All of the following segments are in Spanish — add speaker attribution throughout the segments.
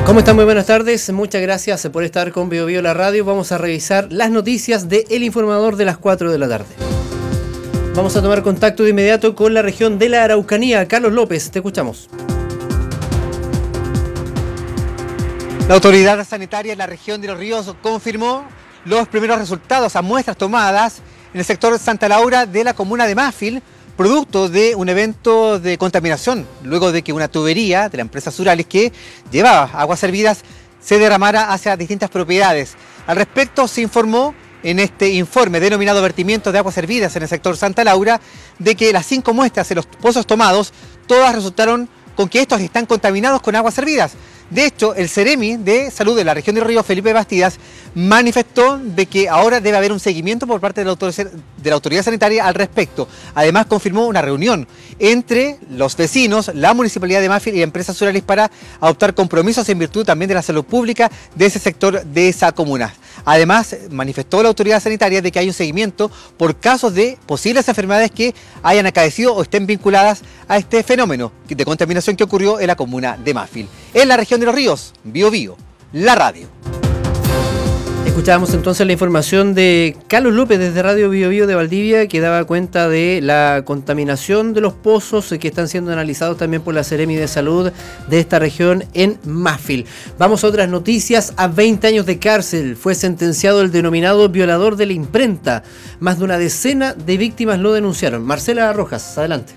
Speaker 1: ¿Cómo están? Muy buenas tardes. Muchas gracias por estar con Bio Bio la radio. Vamos a revisar las noticias de El Informador de las 4 de la tarde. Vamos a tomar contacto de inmediato con la región de la Araucanía. Carlos López, te escuchamos.
Speaker 2: La autoridad sanitaria en la región de Los Ríos confirmó los primeros resultados a muestras tomadas en el sector Santa Laura de la comuna de Mafil, producto de un evento de contaminación, luego de que una tubería de la empresa Suralis que llevaba aguas servidas se derramara hacia distintas propiedades. Al respecto se informó en este informe denominado Vertimiento de Aguas Servidas en el sector Santa Laura de que las 5 muestras en los pozos tomados, todas resultaron con que estos están contaminados con aguas servidas. De hecho, el Ceremi de Salud de la región de Los Ríos, Felipe Bastidas, manifestó de que ahora debe haber un seguimiento por parte de la autoridad sanitaria al respecto. Además, confirmó una reunión entre los vecinos, la Municipalidad de Mafil y la empresa Suralis para adoptar compromisos en virtud también de la salud pública de ese sector, de esa comuna. Además, manifestó la autoridad sanitaria de que hay un seguimiento por casos de posibles enfermedades que hayan acaecido o estén vinculadas a este fenómeno de contaminación que ocurrió en la comuna de Mafil. En la región de Los Ríos, Bio Bio, la radio.
Speaker 1: Escuchábamos entonces la información de Carlos López desde Radio Bio Bio de Valdivia, que daba cuenta de la contaminación de los pozos que están siendo analizados también por la Seremi de Salud de esta región en Mafil. Vamos a otras noticias. A 20 años de cárcel fue sentenciado el denominado violador de la imprenta. Más de una decena de víctimas lo denunciaron. Marcela Rojas, adelante.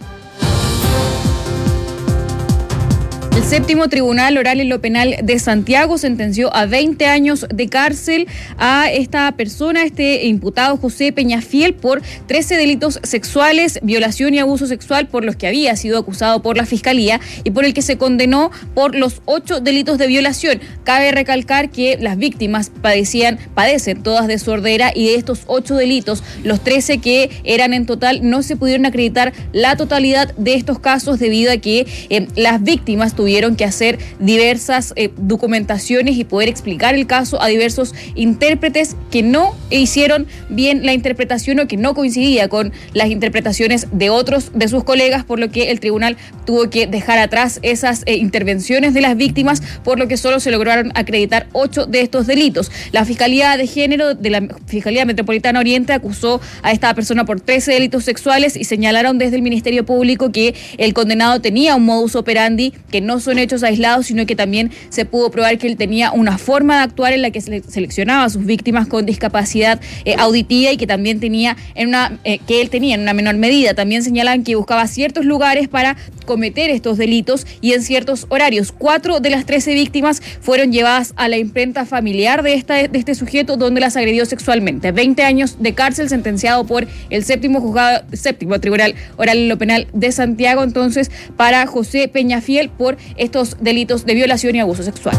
Speaker 3: El séptimo Tribunal Oral en lo Penal de Santiago sentenció a 20 años de cárcel a esta persona, este imputado José Peñafiel, por 13 delitos sexuales, violación y abuso sexual por los que había sido acusado por la Fiscalía y por el que se condenó por los 8 delitos de violación. Cabe recalcar que las víctimas padecen todas de sordera y de estos 8 delitos, los 13 que eran en total, no se pudieron acreditar la totalidad de estos casos debido a que las víctimas tuvieron que hacer diversas documentaciones y poder explicar el caso a diversos intérpretes que no hicieron bien la interpretación o que no coincidía con las interpretaciones de otros de sus colegas, por lo que el tribunal tuvo que dejar atrás esas intervenciones de las víctimas, por lo que solo se lograron acreditar 8 de estos delitos. La Fiscalía de Género de la Fiscalía Metropolitana Oriente acusó a esta persona por 13 delitos sexuales y señalaron desde el Ministerio Público que el condenado tenía un modus operandi que no son hechos aislados, sino que también se pudo probar que él tenía una forma de actuar en la que seleccionaba a sus víctimas con discapacidad auditiva y que también tenía que él tenía en una menor medida. También señalan que buscaba ciertos lugares para cometer estos delitos y en ciertos horarios. 4 de las 13 víctimas fueron llevadas a la imprenta familiar de este sujeto, donde las agredió sexualmente. 20 años de cárcel sentenciado por el séptimo Tribunal Oral en lo Penal de Santiago, entonces, para José Peñafiel por estos delitos de violación y abuso sexual.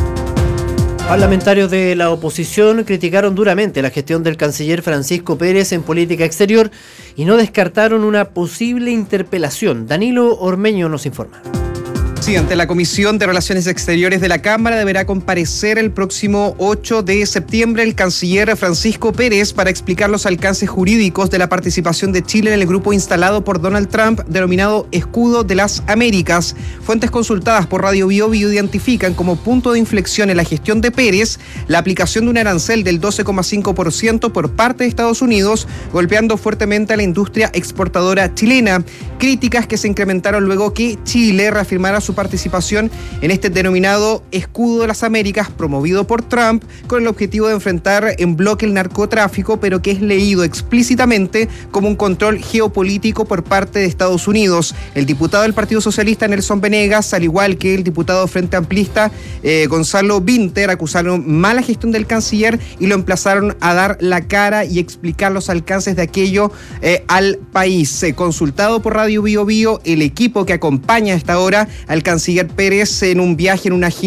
Speaker 1: Parlamentarios de la oposición criticaron duramente la gestión del canciller Francisco Pérez en política exterior y no descartaron una posible interpelación. Danilo Ormeño nos informa.
Speaker 4: Sí, ante la Comisión de Relaciones Exteriores de la Cámara deberá comparecer el próximo 8 de septiembre el canciller Francisco Pérez para explicar los alcances jurídicos de la participación de Chile en el grupo instalado por Donald Trump denominado Escudo de las Américas. Fuentes consultadas por Radio Bio Bio identifican como punto de inflexión en la gestión de Pérez la aplicación de un arancel del 12,5% por parte de Estados Unidos, golpeando fuertemente a la industria exportadora chilena. Críticas que se incrementaron luego que Chile reafirmara su participación en este denominado Escudo de las Américas promovido por Trump con el objetivo de enfrentar en bloque el narcotráfico, pero que es leído explícitamente como un control geopolítico por parte de Estados Unidos. El diputado del Partido Socialista Nelson Venegas, al igual que el diputado Frente Amplista Gonzalo Vinter, acusaron mala gestión del canciller y lo emplazaron a dar la cara y explicar los alcances de aquello al país. Consultado por Radio Bio Bio, el equipo que acompaña a esta hora al canciller Pérez en un viaje, en una gira